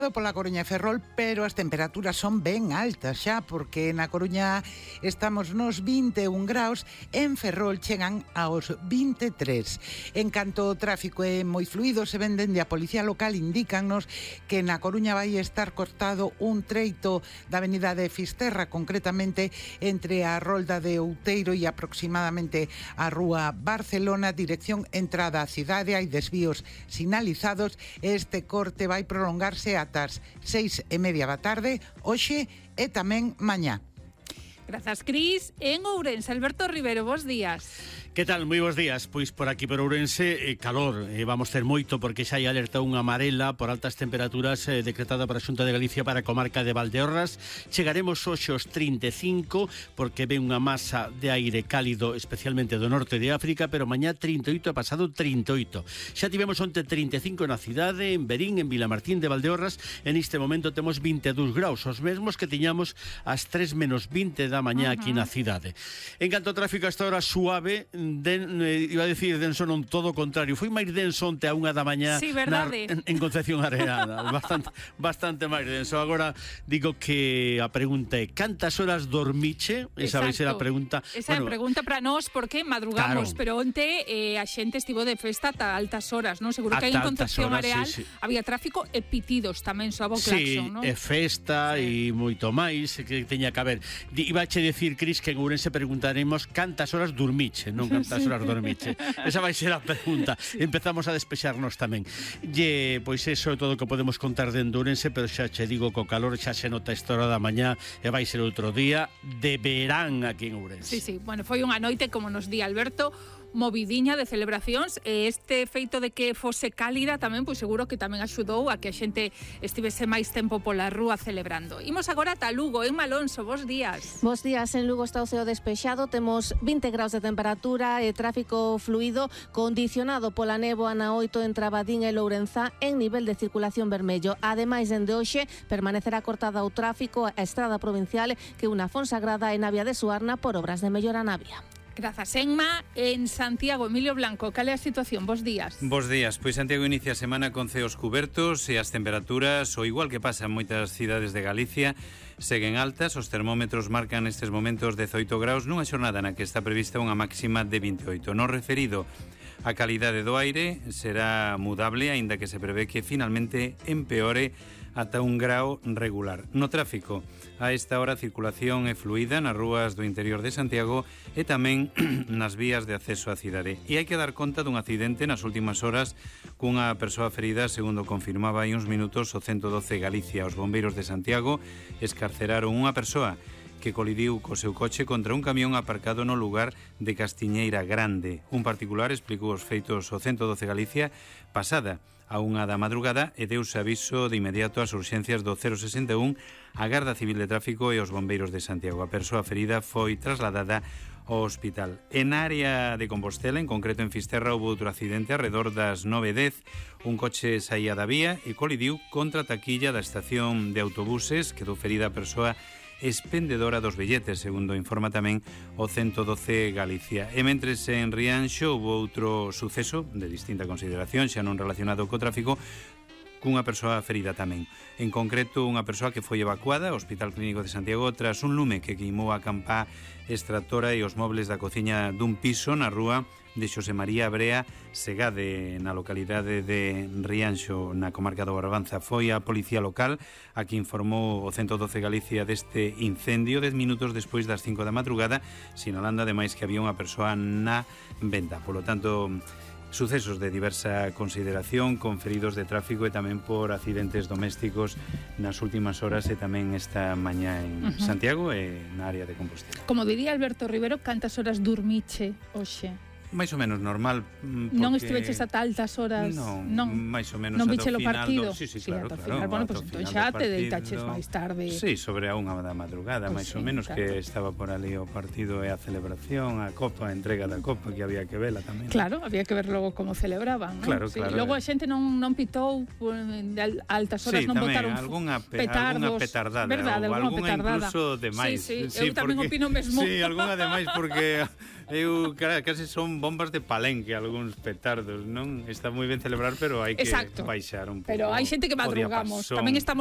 pola Coruña e Ferrol, pero as temperaturas son ben altas xa, porque na Coruña estamos nos 21 graus, en Ferrol chegan aos 23. En canto ao tráfico é moi fluido, se ven dende a Policía Local, indícannos que na Coruña vai estar cortado un treito da avenida de Fisterra, concretamente entre a Rolda de Outeiro e aproximadamente a Rúa Barcelona, dirección entrada á cidade. Hai desvíos sinalizados. Este corte vai prolongarse ata as 6:30 da tarde, hoxe e tamén mañá. Grazas, Cris. En Ourense, Alberto Rivero, bos días. Que tal? Moi bons días. Pois por aquí por Ourense, calor. Vamos ter moito porque xa hai alerta unha amarela por altas temperaturas decretada para a Xunta de Galicia para a comarca de Valdeorras. Chegaremos hoxe aos 35 porque ve unha masa de aire cálido especialmente do norte de África, pero mañá 38 e pasado 38. Xa tivemos onte 35 na cidade, en Verín, en Vilamartín de Valdeorras. En este momento temos 22 graus, os mesmos que tiñamos ás 3 menos 20 da mañá aquí na cidade. En canto ao tráfico, esta hora suave, iba a decir denso, non, todo o contrario, foi máis denso onte a 1 da mañá, sí, verdade, en Concepción Areada, bastante máis denso. Agora digo que a pregunta é: cantas horas dormiche? Esa vai ser a pregunta. Esa é a pregunta para nós, porque madrugamos, claro. Pero onte a xente estivo de festa ata altas horas, non? Seguro que aí en Concepción Areal había tráfico e pitidos tamén, soaba o claxon, non? Sí, e festa e moito máis que teña que haber. Iba a decir, Cris, que en Ourense preguntaremos cantas horas dormiche, non cantas horas dormiche. Esa vai ser a pregunta. Empezamos a despexarnos tamén. Pois eso é todo o que podemos contar dende Ourense, pero xa che digo que o calor xa se nota esta hora da mañá e vai ser outro día de verán aquí en Ourense. Sí, bueno, foi unha noite, como nos di Alberto, movidiña de celebracións, e este feito de que fose cálida tamén, pois seguro que tamén axudou a que a xente estivese máis tempo pola rúa celebrando. Imos agora ata Lugo, en Malonso, bos días. Bos días, en Lugo está o ceo despexado, temos 20 graus de temperatura e tráfico fluido condicionado pola néboa na 8 entre Abadín e Lourenzá en nivel de circulación vermello. Ademais, dende hoxe permanecerá cortada o tráfico a estrada provincial que una Fonsagrada e Navia de Suarna por obras de mellora na vía. Grazas, Enma. En Santiago, Emilio Blanco, cal é a situación? Bos días. Bos días. Pois Santiago inicia a semana con ceos cubertos e as temperaturas, o igual que pasa en moitas cidades de Galicia, seguen altas. Os termómetros marcan nestes momentos 18 graus nunha xornada na que está prevista unha máxima de 28. No referido a calidade do aire, será mudable, aínda que se prevé que finalmente empeore ata un grau regular. No tráfico, a esta hora a circulación é fluida nas rúas do interior de Santiago e tamén nas vías de acceso á cidade. E hai que dar conta dun accidente nas últimas horas cunha persoa ferida, segundo confirmaba hai uns minutos o 112 Galicia. Os bombeiros de Santiago escarceraron unha persoa que colidiu co seu coche contra un camión aparcado no lugar de Castiñeira Grande. Un particular explicou os feitos ao 112 Galicia pasada a 1 da madrugada e deuse aviso de inmediato ás urxencias do 061 a Garda Civil de Tráfico e os bombeiros de Santiago. A persoa ferida foi trasladada ao hospital. En área de Compostela, en concreto en Fisterra, houve outro accidente arredor das 9:10. Un coche saía da vía e colidiu contra a taquilla da estación de autobuses. Quedou ferida a persoa expendedora dos billetes, segundo informa tamén o 112 Galicia. E mentres en Rianxo houve outro suceso de distinta consideración, xa non relacionado co tráfico, cunha persoa ferida tamén. En concreto, unha persoa que foi evacuada ao Hospital Clínico de Santiago tras un lume que queimou a campá extractora e os mobles da cociña dun piso na rúa de Xosé María Brea Segade, na localidade de Rianxo, na comarca do Barbanza. Foi a policía local a que informou o 112 Galicia deste incendio 10 minutos despois das 5 da madrugada, sinalando ademais que había unha persoa na venda. Por lo tanto, sucesos de diversa consideración, con feridos de tráfico e tamén por accidentes domésticos nas últimas horas e tamén esta mañá en Santiago e na área de Compostela. Como diría Alberto Rivero, cantas horas dormiche hoxe? máis ou menos normal. Non estiveches ata altas horas? Non, máis ou menos non ata o viche o partido? Sí, claro. Bueno, pues entón xa te deitaches máis tarde. Sí, sobre a 1 da madrugada, máis ou menos, que estaba por ali o partido e a celebración, a copa, a entrega da copa, que había que vela tamén. Claro, había que ver logo como celebraban, non? Claro. Logo a xente non pitou de altas horas, non botaron petardos. Petardada, verdade, ou algunha incluso demais. Sí, eu tamén opino mesmo. Sí, algunha demais porque Case son bombas de palenque, algúns petardos, non? Está moi ben celebrar, pero hai que baixar un pouco. Pero hai xente que madrugamos. Tamén estamos